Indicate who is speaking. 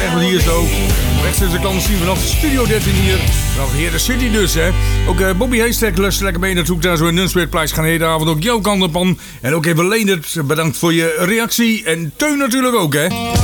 Speaker 1: Echt wat hier zo. Rechtstreeks de klant zien vanaf Studio 13 hier. Vanaf hier de City dus, hè. Ook Bobby Heestek lust lekker mee naartoe. Daar zo in Nunspeetpleis gaan hele avond ook jouw kant op aan. En ook even Leendert, bedankt voor je reactie. En Teun natuurlijk ook, hè.